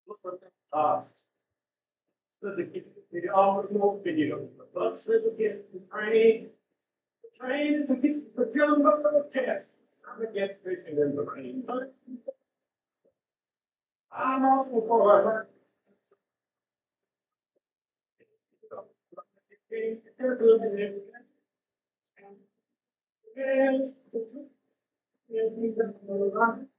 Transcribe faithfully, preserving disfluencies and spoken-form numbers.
Uh, so the, the audio video, the bus certificate, the train, the train to get the jumbo test. I'm against fishing in the rain. I'm also for. And